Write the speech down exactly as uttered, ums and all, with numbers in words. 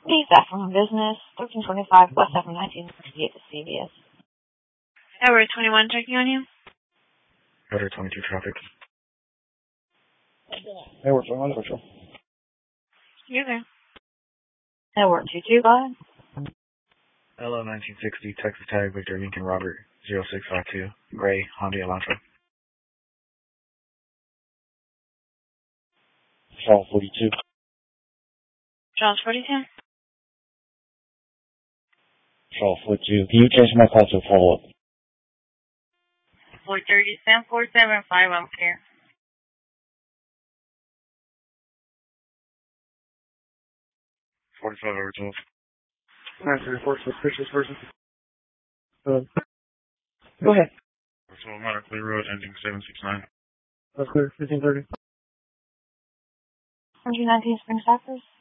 He's back from business, thirteen twenty-five West seven nineteen sixty-eight to C V S. Edward twenty-one checking on you. Edward twenty-two traffic. Edward twenty-one patrol. You're there. Edward two-two, go ahead. L O nineteen sixty, Texas tag, Victor Lincoln Robert, zero six five two, Gray, Hyundai Elantra. Charles forty-two. Charles forty-two. Charles forty-two. Can you change my call to follow up? four thirty, seven four seven five, I'm here. forty-five over twelve. nine thirty-four, suspicious person. Uh, go ahead. twelve Monterey Road, ending seven six nine. That's clear, fifteen thirty. nineteen Spring Cypress.